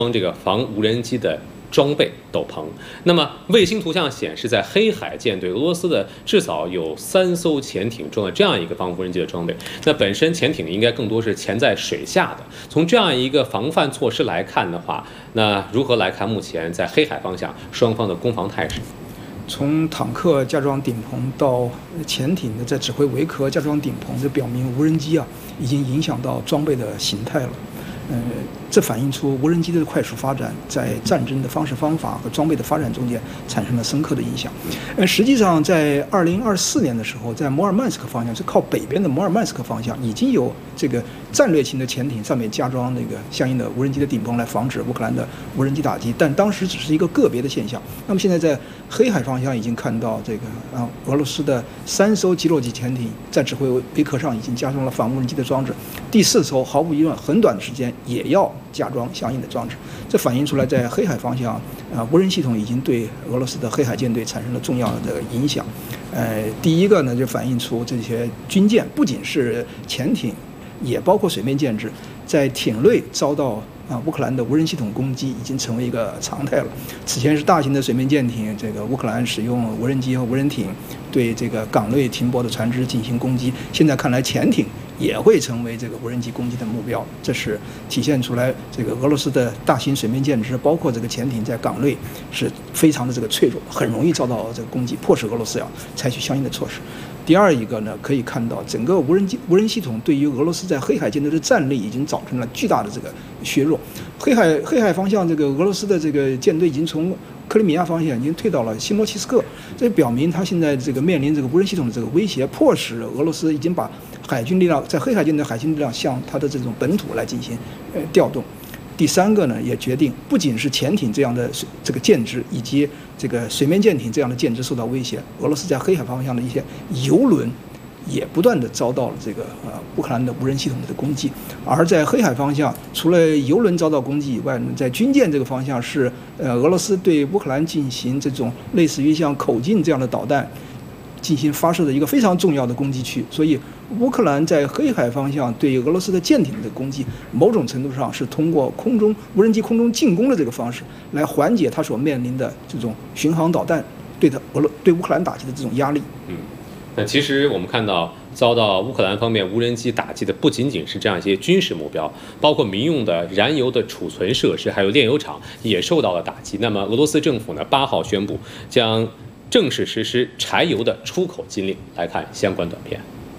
这个防无人机的装备斗篷。那么卫星图像显示，在黑海舰队，俄罗斯的至少有3艘潜艇装了这样一个防无人机的装备。那本身潜艇应该更多是潜在水下的。从这样一个防范措施来看的话，那如何来看目前在黑海方向双方的攻防态势？ 从坦克加装顶棚到潜艇的在指挥桅壳加装顶棚，这表明无人机已经影响到装备的形态了。这反映出无人机的快速发展在战争的方式方法和装备的发展中间产生了深刻的影响。实际上，在2024年的时候，在摩尔曼斯克方向，是靠北边的摩尔曼斯克方向，已经有这个战略型的潜艇上面加装那个相应的无人机的顶棚来防止乌克兰的无人机打击，但当时只是一个个别的现象。那么现在在黑海方向已经看到这个俄罗斯的3艘基洛级潜艇在指挥桅壳上已经加装了反无人机的装置，第4艘毫无疑问很短的时间也要加装相应的装置。这反映出来，在黑海方向，无人系统已经对俄罗斯的黑海舰队产生了重要的影响。第一个呢，就反映出这些军舰不仅是潜艇，也包括水面舰只，在艇内遭到乌克兰的无人系统攻击已经成为一个常态了。此前是大型的水面舰艇，这个乌克兰使用无人机和无人艇对这个港内停泊的船只进行攻击，现在看来潜艇也会成为这个无人机攻击的目标。这是体现出来这个俄罗斯的大型水面舰只，包括这个潜艇在港内是非常的这个脆弱，很容易遭到这个攻击，迫使俄罗斯要采取相应的措施。第二一个呢，可以看到整个无人系统对于俄罗斯在黑海舰队的战力已经造成了巨大的这个削弱。黑海方向，这个俄罗斯的这个舰队已经从克里米亚方向已经退到了西莫契斯克，这表明他现在这个面临这个无人系统的这个威胁，迫使俄罗斯已经把海军力量在黑海舰队的海军力量向他的这种本土来进行调动。第三个呢，也决定不仅是潜艇这样的这个舰只以及这个水面舰艇这样的舰只受到威胁，俄罗斯在黑海方向的一些油轮也不断的遭到了这个乌克兰的无人系统的攻击。而在黑海方向，除了油轮遭到攻击以外呢，在军舰这个方向是俄罗斯对乌克兰进行这种类似于像口径这样的导弹进行发射的一个非常重要的攻击区。所以乌克兰在黑海方向对俄罗斯的舰艇的攻击，某种程度上是通过无人机空中进攻的这个方式来缓解它所面临的这种巡航导弹对乌克兰打击的这种压力。 那其实我们看到，遭到乌克兰方面无人机打击的不仅仅是这样一些军事目标，包括民用的燃油的储存设施，还有炼油厂也受到了打击。那么俄罗斯政府呢，8号宣布将正式实施柴油的出口禁令。来看相关短片。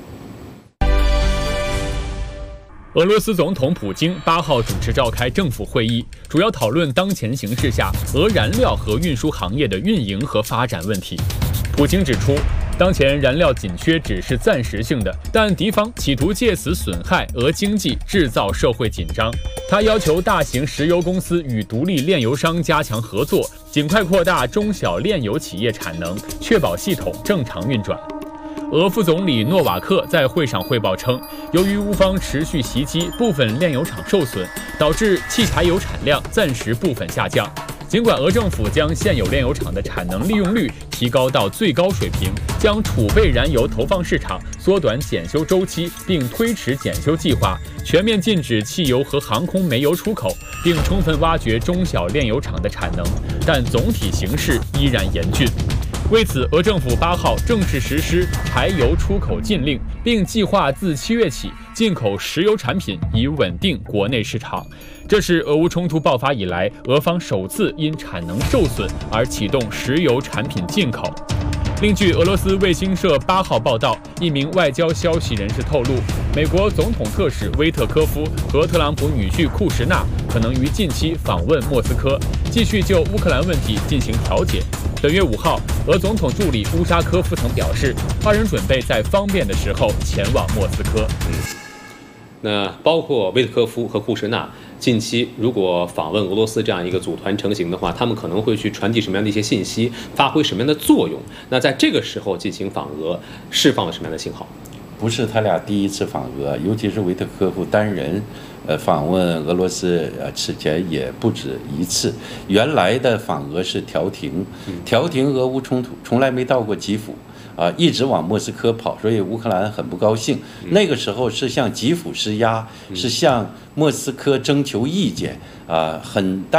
俄罗斯总统普京8号主持召开政府会议，主要讨论当前形势下俄燃料和运输行业的运营和发展问题。普京指出，当前燃料紧缺只是暂时性的，但敌方企图借此损害俄经济，制造社会紧张。他要求大型石油公司与独立炼油商加强合作，尽快扩大中小炼油企业产能，确保系统正常运转。俄副总理诺瓦克在会上汇报称，由于乌方持续袭击，部分炼油厂受损，导致汽柴油产量暂时部分下降。尽管俄政府将现有炼油厂的产能利用率提高到最高水平，将储备燃油投放市场，缩短检修周期，并推迟检修计划，全面禁止汽油和航空煤油出口，并充分挖掘中小炼油厂的产能，但总体形势依然严峻。为此，俄政府8号正式实施柴油出口禁令，并计划自7月起进口石油产品，以稳定国内市场。这是俄乌冲突爆发以来，俄方首次因产能受损而启动石油产品进口。另据俄罗斯卫星社8号报道，一名外交消息人士透露，美国总统特使威特科夫和特朗普女婿库什纳可能于近期访问莫斯科，继续就乌克兰问题进行调解。本月5号，俄总统助理乌沙科夫曾表示，二人准备在方便的时候前往莫斯科。 那包括威特科夫和库什纳近期如果访问俄罗斯这样一个组团成行的话，他们可能会去传递什么样的一些信息，发挥什么样的作用？那在这个时候进行访俄，释放了什么样的信号？ 不是他俩第一次访俄，尤其是维特科夫单人访问俄罗斯，此前也不止一次。原来的访俄是调停俄乌冲突，从来没到过基辅。一直往莫斯科跑，所以乌克兰很不高兴。那个时候是向基辅施压，是向莫斯科征求意见，很大。